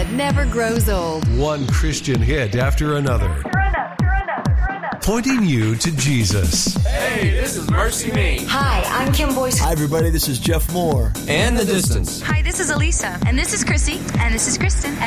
that never grows old. One Christian hit after another. Pointing you to Jesus. Hey, this is Mercy Me. Hi, I'm Kim Boyce. Hi, everybody. This is Jeff Moore. And The Distance. Hi, this is Elisa. And this is Chrissy. And this is Kristen.